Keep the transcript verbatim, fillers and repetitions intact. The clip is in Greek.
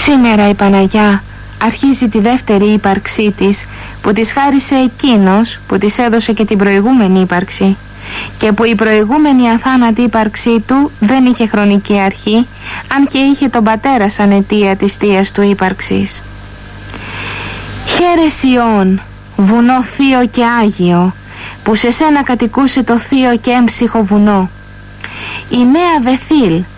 Σήμερα η Παναγιά αρχίζει τη δεύτερη ύπαρξή της, που της χάρισε εκείνος που της έδωσε και την προηγούμενη ύπαρξη, και που η προηγούμενη αθάνατη ύπαρξή του δεν είχε χρονική αρχή, αν και είχε τον πατέρα σαν αιτία της θείας του ύπαρξης. Χαίρε Σιών, βουνό θείο και άγιο, που σε σένα κατοικούσε το θείο και έμψυχο βουνό. Η νέα Βεθήλ,